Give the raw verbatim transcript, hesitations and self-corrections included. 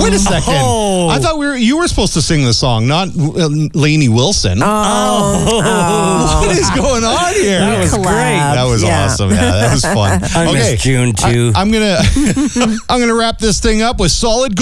Wait a second. Oh. I thought we were you were supposed to sing the song, not uh, Lainey Wilson. Oh. oh. What is going on here? That was Collab. great. That was Yeah. awesome. Yeah, that was fun. I okay, miss June too. I, I'm gonna I'm gonna wrap this thing up with Solid